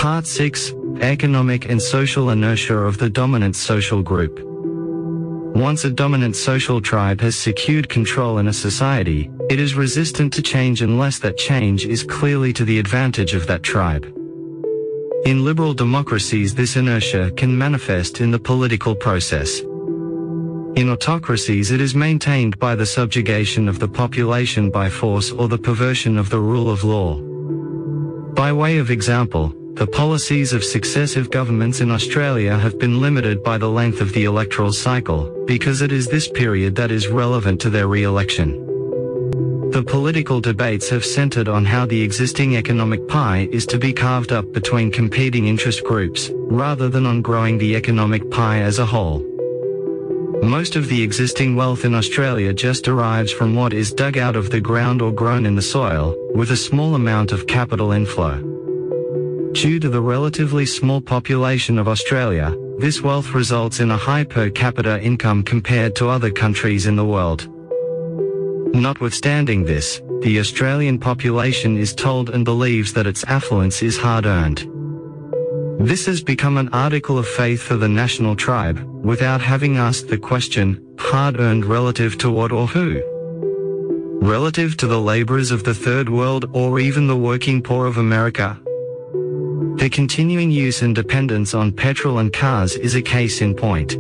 Part 6. Economic and social inertia of the dominant social group. Once a dominant social tribe has secured control in a society, it is resistant to change unless that change is clearly to the advantage of that tribe. In liberal democracies, this inertia can manifest in the political process. In autocracies, it is maintained by the subjugation of the population by force or the perversion of the rule of law. By way of example, the policies of successive governments in Australia have been limited by the length of the electoral cycle, because it is this period that is relevant to their re-election. The political debates have centered on how the existing economic pie is to be carved up between competing interest groups, rather than on growing the economic pie as a whole. Most of the existing wealth in Australia just derives from what is dug out of the ground or grown in the soil, with a small amount of capital inflow. Due to the relatively small population of Australia, this wealth results in a high per capita income compared to other countries in the world. Notwithstanding this, the Australian population is told and believes that its affluence is hard-earned. This has become an article of faith for the national tribe, without having asked the question, hard-earned relative to what or who? Relative to the laborers of the Third World or even the working poor of America? The continuing use and dependence on petrol and cars is a case in point.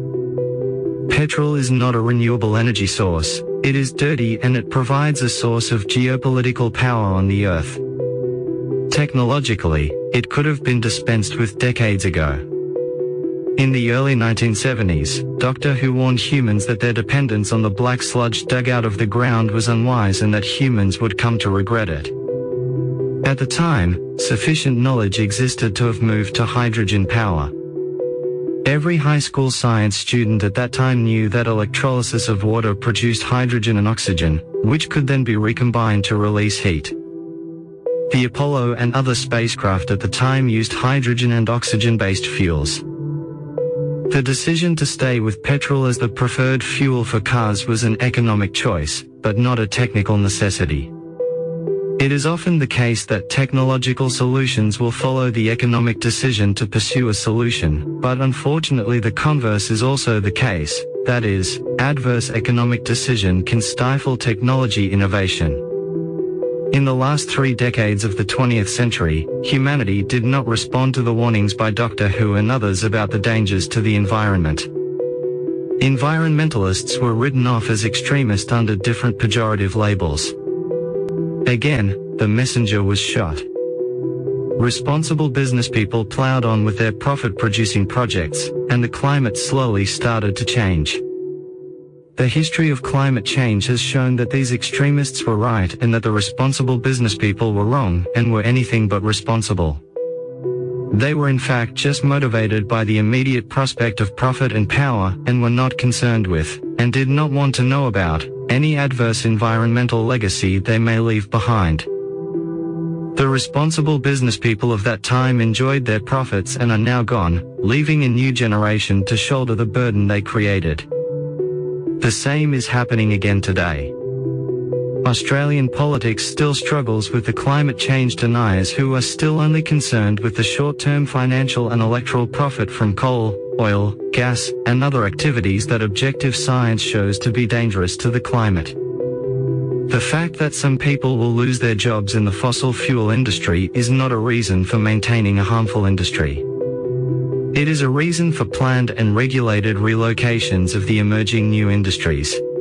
Petrol is not a renewable energy source, it is dirty and it provides a source of geopolitical power on the earth. Technologically, it could have been dispensed with decades ago. In the early 1970s, Doctor Who warned humans that their dependence on the black sludge dug out of the ground was unwise and that humans would come to regret it. At the time, sufficient knowledge existed to have moved to hydrogen power. Every high school science student at that time knew that electrolysis of water produced hydrogen and oxygen, which could then be recombined to release heat. The Apollo and other spacecraft at the time used hydrogen and oxygen-based fuels. The decision to stay with petrol as the preferred fuel for cars was an economic choice, but not a technical necessity. It is often the case that technological solutions will follow the economic decision to pursue a solution, but unfortunately the converse is also the case, that is, adverse economic decision can stifle technology innovation. In the last 3 decades of the 20th century, humanity did not respond to the warnings by Doctor Who and others about the dangers to the environment. Environmentalists were written off as extremist under different pejorative labels. Again, the messenger was shot. Responsible business people plowed on with their profit-producing projects, and the climate slowly started to change. The history of climate change has shown that these extremists were right and that the responsible business people were wrong and were anything but responsible. They were in fact just motivated by the immediate prospect of profit and power and were not concerned with, and did not want to know about, any adverse environmental legacy they may leave behind. The responsible business people of that time enjoyed their profits and are now gone, leaving a new generation to shoulder the burden they created. The same is happening again today. Australian politics still struggles with the climate change deniers who are still only concerned with the short-term financial and electoral profit from coal, oil, gas, and other activities that objective science shows to be dangerous to the climate. The fact that some people will lose their jobs in the fossil fuel industry is not a reason for maintaining a harmful industry. It is a reason for planned and regulated relocations of the emerging new industries.